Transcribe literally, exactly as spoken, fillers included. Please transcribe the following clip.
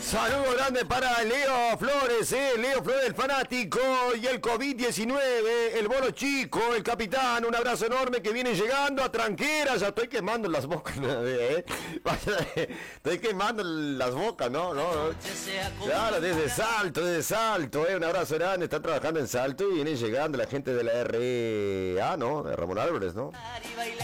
Saludo grande para Leo Flores, eh, Leo Flores, el fanático, y el COVID diecinueve, el Bolo Chico, el capitán, un abrazo enorme que viene llegando a Tranquera. Ya estoy quemando las bocas, eh. Estoy quemando las bocas, ¿no? no, no. Claro, desde Salto, desde Salto, eh, un abrazo grande, están trabajando en Salto y viene llegando la gente de la R A, ¿no? De Ramón Álvarez, ¿no?